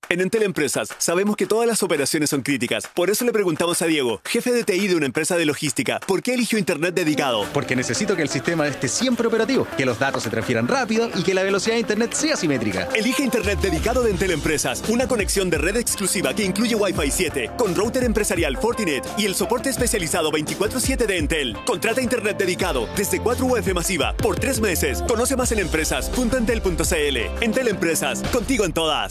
En Entel Empresas sabemos que todas las operaciones son críticas. Por eso le preguntamos a Diego, jefe de TI de una empresa de logística, ¿por qué eligió Internet dedicado? Porque necesito que el sistema esté siempre operativo, que los datos se transfieran rápido y que la velocidad de Internet sea simétrica. Elige Internet dedicado de Entel Empresas, una conexión de red exclusiva que incluye Wi-Fi 7, con router empresarial Fortinet y el soporte especializado 24/7 de Entel. Contrata Internet dedicado desde 4 UF masiva por 3 meses. Conoce más en empresas.entel.cl. Entel Empresas, contigo en todas.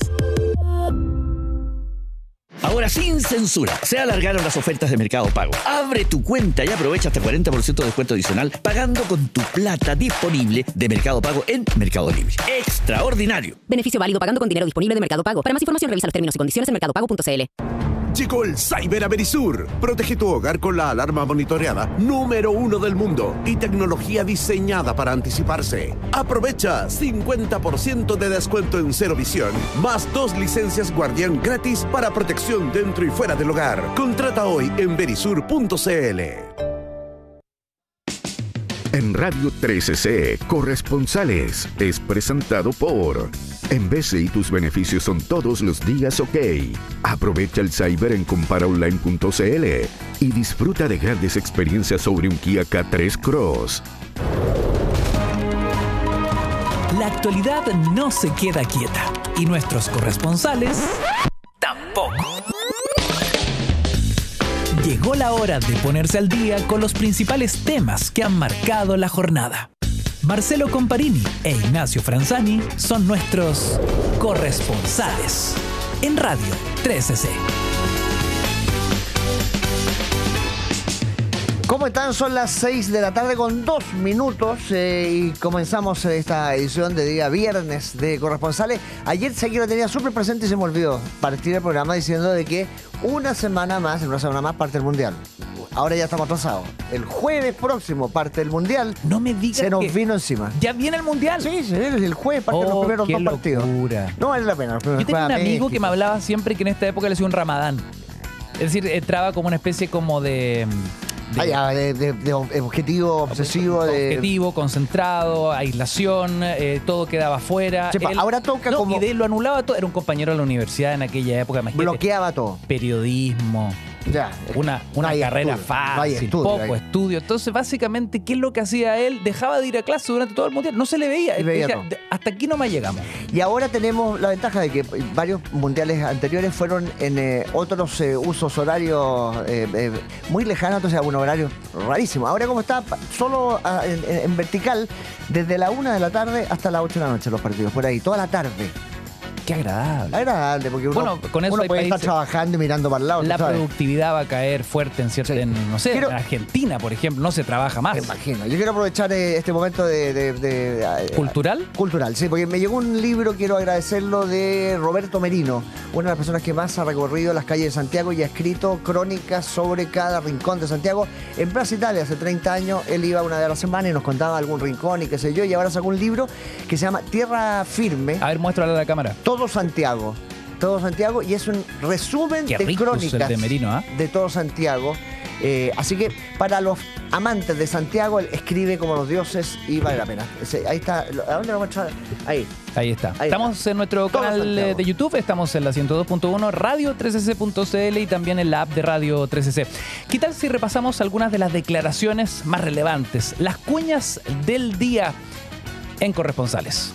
Ahora sin censura, se alargaron las ofertas de Mercado Pago. Abre tu cuenta y aprovecha hasta 40% de descuento adicional pagando con tu plata disponible de Mercado Pago en Mercado Libre. ¡Extraordinario! Beneficio válido pagando con dinero disponible de Mercado Pago. Para más información revisa los términos y condiciones en mercadopago.cl. Llegó el Cyber a Verisur. Protege tu hogar con la alarma monitoreada número 1 del mundo y tecnología diseñada para anticiparse. Aprovecha 50% de descuento en Cero Visión, más 2 licencias Guardián gratis para protección dentro y fuera del hogar. Contrata hoy en verisur.cl. En Radio 13C, Corresponsales es presentado por Embese y tus beneficios son todos los días OK. Aprovecha el cyber en comparaonline.cl y disfruta de grandes experiencias sobre un Kia K3 Cross. La actualidad no se queda quieta y nuestros corresponsales tampoco. Llegó la hora de ponerse al día con los principales temas que han marcado la jornada. Marcelo Comparini e Ignacio Franzani son nuestros corresponsales en Radio 13C. ¿Cómo están? Son las 6 de la tarde con 2 minutos y comenzamos esta edición de día viernes de Corresponsales. Ayer sé que lo tenía súper presente y se me olvidó partir el programa diciendo de que en una semana más parte el Mundial. Ahora ya estamos atrasados. El jueves próximo parte el Mundial. No me digas se nos que vino encima. ¿Ya viene el Mundial? Sí, el jueves parte los primeros 2 partidos. No vale la pena. Yo tenía un amigo que me hablaba siempre que en esta época le hacía un Ramadán. Es decir, entraba como una especie como de objetivo obsesivo. Objetivo, concentrado, aislación, todo quedaba afuera. Chepa, ahora toca como... Y de él lo anulaba todo. Era un compañero de la universidad en aquella época. Imagínate, bloqueaba todo. Periodismo. Ya, una carrera fácil, poco estudio. Entonces, básicamente, ¿qué es lo que hacía él? Dejaba de ir a clase durante todo el Mundial. No se le veía. Decía, hasta aquí nomás llegamos. Y ahora tenemos la ventaja de que varios mundiales anteriores fueron en otros usos horarios muy lejanos, entonces un horario rarísimo. Ahora como está solo en vertical, desde la 1 de la tarde hasta las 8 de la noche los partidos, por ahí, toda la tarde. Qué agradable. Agradable, porque uno puede estar trabajando y mirando para el lado. La productividad va a caer fuerte en Argentina, por ejemplo, no se trabaja más. Me imagino. Yo quiero aprovechar este momento ¿Cultural? Cultural, sí, porque me llegó un libro, quiero agradecerlo, de Roberto Merino, una de las personas que más ha recorrido las calles de Santiago y ha escrito crónicas sobre cada rincón de Santiago. En Plaza Italia, hace 30 años, él iba una vez a la semana y nos contaba algún rincón y qué sé yo, y ahora sacó un libro que se llama Tierra Firme. A ver, muéstralo a la cámara. Todo Santiago, y es un resumen de crónicas de Merino, de todo Santiago. Así que para los amantes de Santiago, él escribe como los dioses y vale la pena. Ahí está. ¿A dónde lo muestra? Ahí está. Estamos en nuestro canal de YouTube, estamos en la 102.1, radio 13c.cl y también en la app de Radio 13c. ¿Qué tal si repasamos algunas de las declaraciones más relevantes, las cuñas del día en Corresponsales?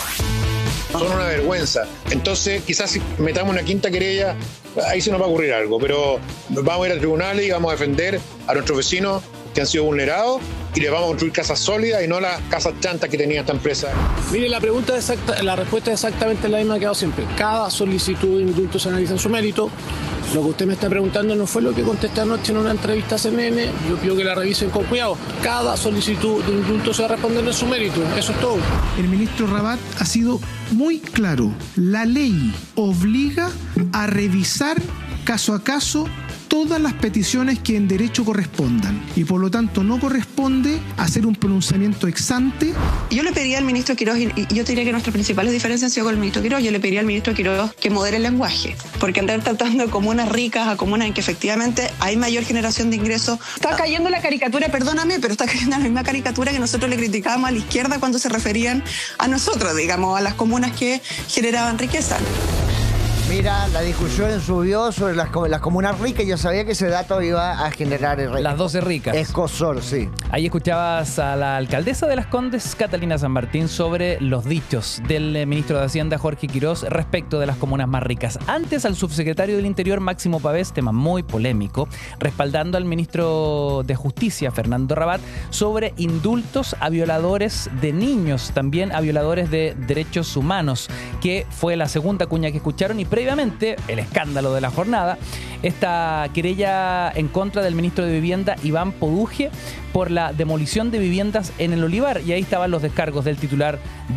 Son una vergüenza. Entonces, quizás si metamos una quinta querella, ahí se nos va a ocurrir algo. Pero vamos a ir a tribunales y vamos a defender a nuestros vecinos que han sido vulnerados y les vamos a construir casas sólidas y no las casas chantas que tenía esta empresa. Mire, la respuesta es exactamente la misma que ha dado siempre. Cada solicitud de indulto se analiza en su mérito. Lo que usted me está preguntando no fue lo que contesté anoche en una entrevista a CNN. Yo pido que la revisen con cuidado. Cada solicitud de indulto se va a responder en su mérito. Eso es todo. El ministro Rabat ha sido muy claro. La ley obliga a revisar caso a caso todas las peticiones que en derecho correspondan y por lo tanto no corresponde hacer un pronunciamiento ex ante. Yo le pediría al ministro Quiroz, y yo te diría que nuestras principales diferencias han sido con el ministro Quiroz, yo le pediría al ministro Quiroz que modere el lenguaje, porque andar tratando de comunas ricas a comunas en que efectivamente hay mayor generación de ingresos. Está cayendo la caricatura, perdóname, pero está cayendo la misma caricatura que nosotros le criticábamos a la izquierda cuando se referían a nosotros, digamos, a las comunas que generaban riqueza. Mira, la discusión subió sobre las comunas ricas. Yo sabía que ese dato iba a generar las 12 ricas. Escosor, sí. Ahí escuchabas a la alcaldesa de Las Condes, Catalina San Martín, sobre los dichos del ministro de Hacienda, Jorge Quirós, respecto de las comunas más ricas. Antes, al subsecretario del Interior, Máximo Pavés, tema muy polémico, respaldando al ministro de Justicia, Fernando Rabat, sobre indultos a violadores de niños, también a violadores de derechos humanos, que fue la segunda cuña que escucharon. Y previamente, el escándalo de la jornada, esta querella en contra del ministro de Vivienda, Iván Poduje, por la demolición de viviendas en el Olivar. Y ahí estaban los descargos del titular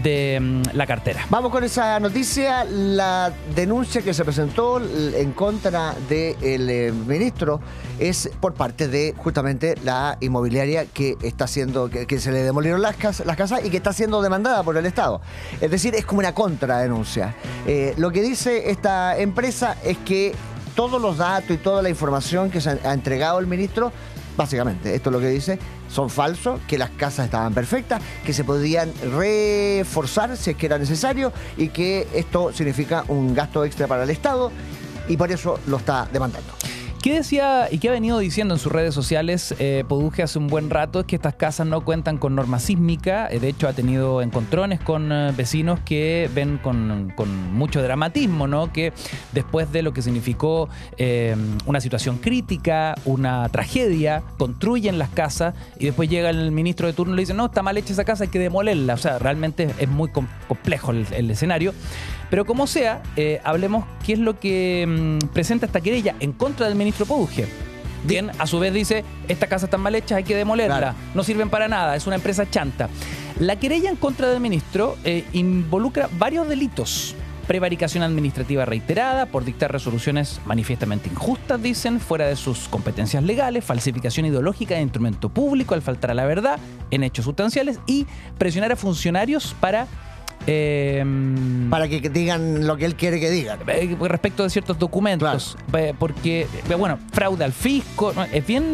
de la cartera. Vamos con esa noticia. La denuncia que se presentó en contra del ministro es por parte de justamente la inmobiliaria que está haciendo, que se le demolieron las casas y que está siendo demandada por el Estado. Es decir, es como una contradenuncia. Lo que dice esta empresa es que todos los datos y toda la información que se ha entregado el ministro, básicamente, esto es lo que dice, son falsos, que las casas estaban perfectas, que se podían reforzar si es que era necesario y que esto significa un gasto extra para el Estado y por eso lo está demandando. ¿Qué decía y qué ha venido diciendo en sus redes sociales Poduje hace un buen rato? Es que estas casas no cuentan con norma sísmica. De hecho, ha tenido encontrones con vecinos que ven con mucho dramatismo, ¿no? Que después de lo que significó una situación crítica, una tragedia, construyen las casas y después llega el ministro de turno y le dice: no, está mal hecha esa casa, hay que demolerla. O sea, realmente es muy complejo el escenario. Pero como sea, hablemos qué es lo que presenta esta querella en contra del ministro Poduje. Bien, a su vez dice: estas casas están mal hechas, hay que demolerlas, claro, no sirven para nada, es una empresa chanta. La querella en contra del ministro involucra varios delitos. Prevaricación administrativa reiterada por dictar resoluciones manifiestamente injustas, dicen, fuera de sus competencias legales, falsificación ideológica de instrumento público al faltar a la verdad en hechos sustanciales y presionar a funcionarios para que digan lo que él quiere que digan respecto de ciertos documentos, claro. Porque, bueno, fraude al fisco, ¿no? Es bien,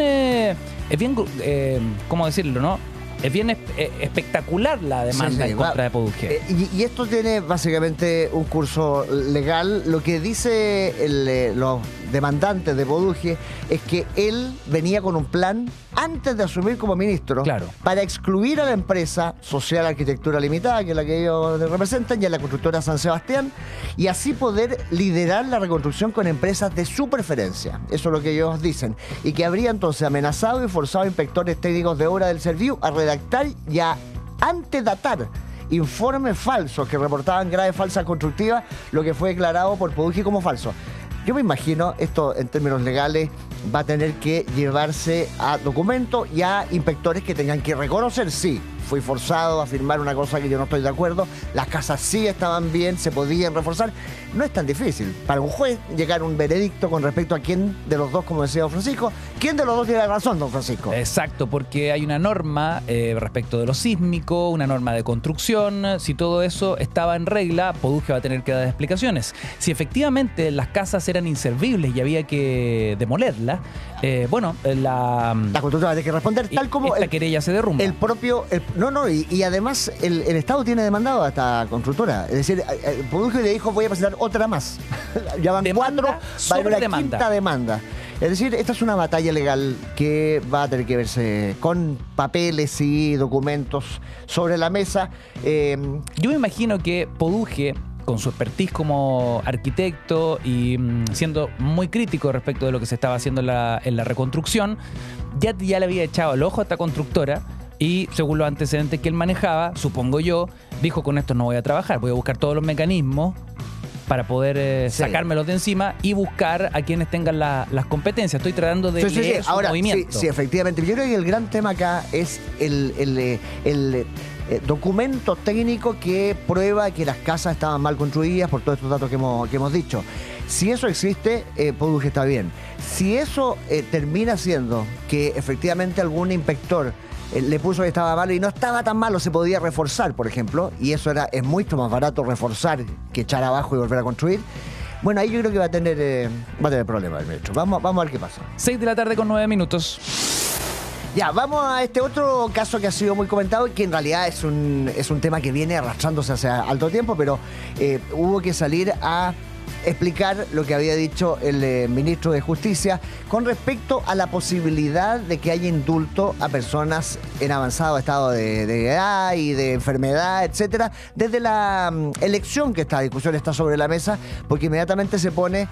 ¿cómo decirlo, no? Es bien espectacular la demanda en contra de Poduje. Y esto tiene básicamente un curso legal. Lo que dice los demandantes de Poduje es que él venía con un plan antes de asumir como ministro, claro, para excluir a la empresa Social Arquitectura Limitada, que es la que ellos representan, y a la constructora San Sebastián, y así poder liderar la reconstrucción con empresas de su preferencia. Eso es lo que ellos dicen. Y que habría entonces amenazado y forzado a inspectores técnicos de obra del Serviu a redactar y a antedatar informes falsos que reportaban graves falsas constructivas, lo que fue declarado por Poduje como falso. Yo me imagino, esto en términos legales va a tener que llevarse a documentos y a inspectores que tengan que reconocer: sí, fui forzado a firmar una cosa que yo no estoy de acuerdo, las casas sí estaban bien, se podían reforzar. No es tan difícil para un juez llegar a un veredicto con respecto a quién de los dos, como decía don Francisco, quién de los dos tiene la razón, don Francisco. Exacto, porque hay una norma respecto de lo sísmico, una norma de construcción. Si todo eso estaba en regla, Poduje va a tener que dar explicaciones. Si efectivamente las casas eran inservibles y había que demolerlas, la constructora tiene que responder tal como esta querella se derrumba. Y además el Estado tiene demandado a esta constructora. Es decir, Poduje le dijo: voy a presentar otra más. Ya van demanda 4, va a haber una quinta demanda. Es decir, esta es una batalla legal que va a tener que verse con papeles y documentos sobre la mesa. Yo me imagino que Poduje, con su expertise como arquitecto y siendo muy crítico respecto de lo que se estaba haciendo en la reconstrucción, ya le había echado el ojo a esta constructora y, según los antecedentes que él manejaba, supongo yo, dijo: con esto no voy a trabajar, voy a buscar todos los mecanismos para poder sacármelos de encima y buscar a quienes tengan las competencias. Estoy tratando de leer su movimiento. Sí, efectivamente. Yo creo que el gran tema acá es el documento técnico que prueba que las casas estaban mal construidas por todos estos datos que hemos dicho. Si eso existe, Poduje está bien. Si eso termina siendo que efectivamente algún inspector le puso que estaba malo y no estaba tan malo, se podía reforzar, por ejemplo, y eso es mucho más barato reforzar que echar abajo y volver a construir. Bueno, ahí yo creo que va a tener problemas el ministro. Vamos a ver qué pasa. 6:09 Ya, vamos a este otro caso que ha sido muy comentado y que en realidad es un tema que viene arrastrándose hace alto tiempo, pero hubo que salir a explicar lo que había dicho el ministro de Justicia con respecto a la posibilidad de que haya indulto a personas en avanzado estado de edad y de enfermedad, etcétera, desde la elección que esta discusión está sobre la mesa, porque inmediatamente se pone